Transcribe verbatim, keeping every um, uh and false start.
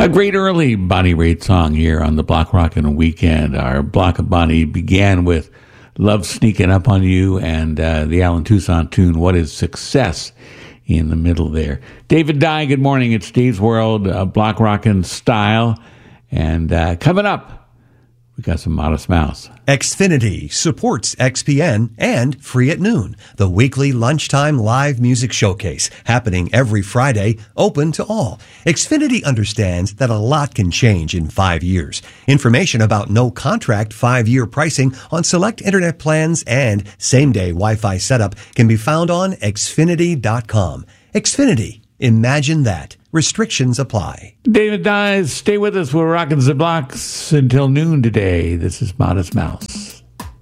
A great early Bonnie Raitt song here on the Block Rockin' Weekend. Our block of Bonnie began with Love Sneaking Up on You and uh, the Alan Toussaint tune, What is Success, in the middle there. David Dye, good morning. It's Steve's World, uh, Block Rockin' style. And uh, coming up, we got some Modest Mouse. Xfinity supports X P N and Free at Noon, the weekly lunchtime live music showcase happening every Friday, open to all. Xfinity understands that a lot can change in five years. Information about no contract five-year pricing on select internet plans and same-day Wi-Fi setup can be found on Xfinity dot com. Xfinity. Imagine that. Restrictions apply. David Dye, stay with us. We're rocking the blocks until noon today. This is Modest Mouse.